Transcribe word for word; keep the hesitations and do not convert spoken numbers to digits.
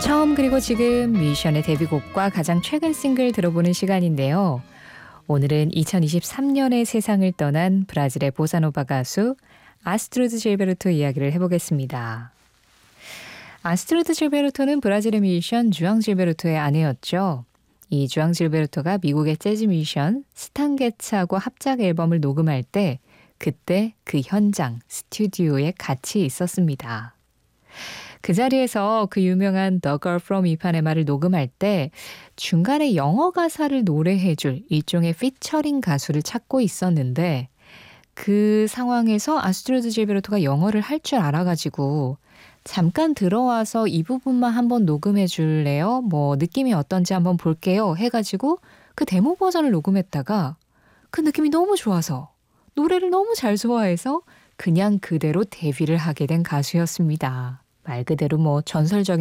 처음 그리고 지금 뮤지션의 데뷔곡과 가장 최근 싱글 들어보는 시간인데요. 오늘은 이천이십삼 년에 세상을 떠난 브라질의 보사노바 가수 아스트루드 질베르토 이야기를 해보겠습니다. 아스트루드 질베르토는 브라질의 뮤지션 주앙 질베르토의 아내였죠. 이 주앙 질베르토가 미국의 재즈 뮤지션 스탄 게츠하고 합작 앨범을 녹음할 때 그때 그 현장 스튜디오에 같이 있었습니다. 그 자리에서 그 유명한 The Girl from 이파네마를 녹음할 때 중간에 영어 가사를 노래해줄 일종의 피처링 가수를 찾고 있었는데 그 상황에서 아스트루드 질베르토가 영어를 할 줄 알아가지고 잠깐 들어와서 이 부분만 한번 녹음해 줄래요? 뭐 느낌이 어떤지 한번 볼게요 해가지고 그 데모 버전을 녹음했다가 그 느낌이 너무 좋아서 노래를 너무 잘 소화해서 그냥 그대로 데뷔를 하게 된 가수였습니다. 말 그대로 뭐 전설적인